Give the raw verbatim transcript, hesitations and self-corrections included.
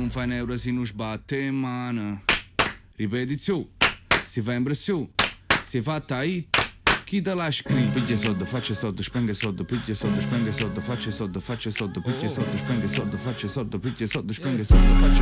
non fai neuro se non sbatte in mano. Ripetizione, si fa impressione, si è fatta hit. Chi te l'ha scritto? Piglia soldi, faccia soldi, spenge soldi, piglia soldi, spenge soldi, faccia soldi, faccia soldi, piglia soldi, spenge soldi, faccia soldi, piglia soldi, spenge soldi, faccia